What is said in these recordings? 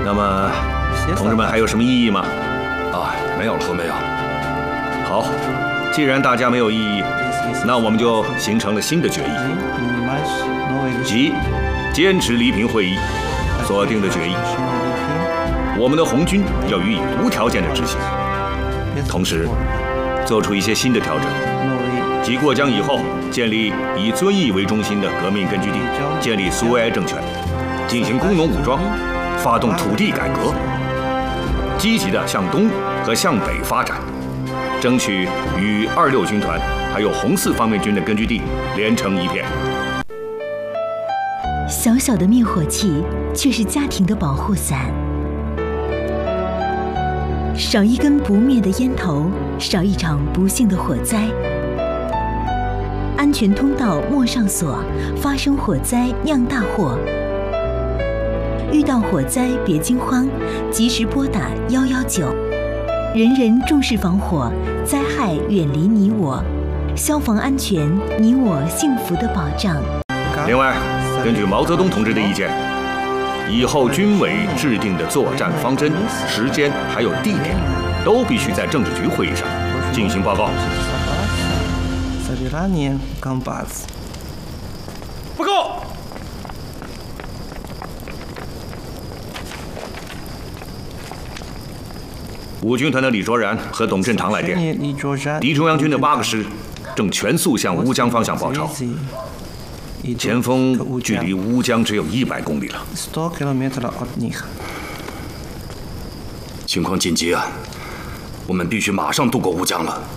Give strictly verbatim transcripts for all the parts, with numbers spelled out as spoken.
那么，同志们还有什么异议吗？ 啊，没有了，都没有。 好，既然大家没有异议，那我们就形成了新的决议，即坚持黎平会议所定的决议。我们的红军要予以无条件的执行，同时做出一些新的调整，即过江以后建立以遵义为中心的革命根据地，建立苏维埃政权，进行工农武装，发动土地改革，积极的向东和向北发展，争取与二六军团还有红四方面军的根据地连成一片。 小小的灭火器，却是家庭的保护伞。少一根不灭的烟头，少一场不幸的火灾。安全通道莫上锁，发生火灾酿大祸。遇到火灾别惊慌，及时拨打一一九。人人重视防火，灾害远离你我，消防安全，你我幸福的保障。 另外，根据毛泽东同志的意见，以后军委制定的作战方针、时间还有地点，都必须在政治局会议上进行报告。 报告。 五军团的李卓然和董振堂来电，敌中央军的八个师正全速向乌江方向包抄。前锋距离乌江只有一百公里了， 情况紧急啊！我们必须马上渡过乌江了。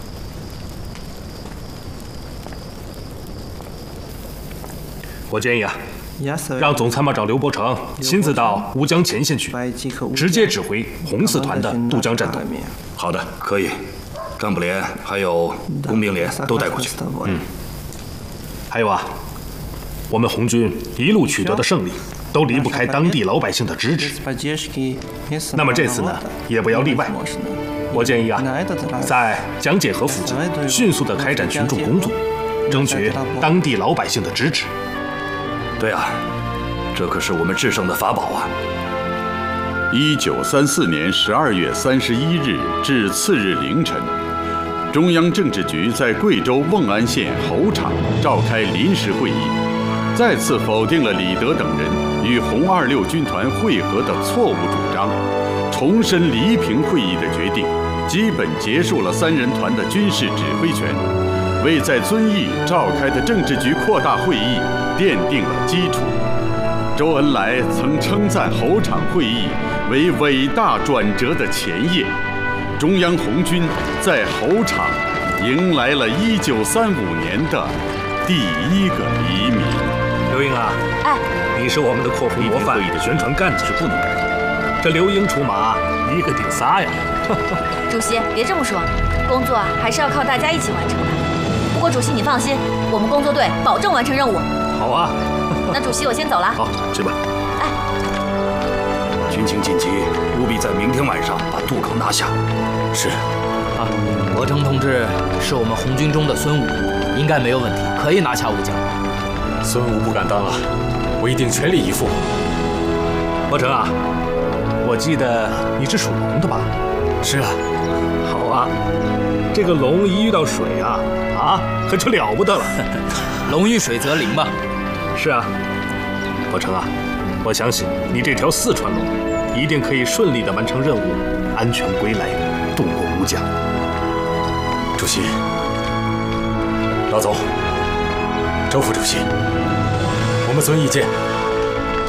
我建议啊，让总参谋长刘伯承亲自到乌江前线去，直接指挥红四团的渡江战斗。 好的， 可以。干部连还有工兵连都带过去。 嗯，还有啊。我们红军一路取得的胜利，都离不开当地老百姓的支持。那么这次呢，也不要例外。我建议啊，在江界河附近迅速地开展群众工作，争取当地老百姓的支持。 对啊，这可是我们制胜的法宝啊！ 一九三四年十二月三十一日至次日凌晨，中央政治局在贵州瓮安县侯场召开临时会议。再次否定了李德等人与红二六军团会合的错误主张，重申黎平会议的决定，基本结束了三人团的军事指挥权，为在遵义召开的政治局扩大会议奠定了基础。周恩来曾称赞侯场会议为伟大转折的前夜，中央红军在侯场迎来了一九三五年的第一个黎明。 刘英啊， 哎， 你是我们的扩湖模范，的宣传干子是不能改的。这刘英出马，一个顶仨呀！ 主席别这么说，工作还是要靠大家一起完成的。不过主席你放心，我们工作队保证完成任务。 好啊， 那主席我先走了。 好，去吧。 哎， 军情紧急，务必在明天晚上把渡口拿下。 是。啊，伯承同志是我们红军中的孙武，应该没有问题，可以拿下乌江。 孙武不敢当啊，我一定全力以赴。 伯承啊，我记得你是属龙的吧？ 是啊。 好啊，这个龙一遇到水啊，啊，可就了不得了。 龙遇水则灵嘛。 是啊，伯承啊，我相信你这条四川龙一定可以顺利地完成任务，安全归来，渡过乌江。 主席，老总，周副主席，我们遵义见。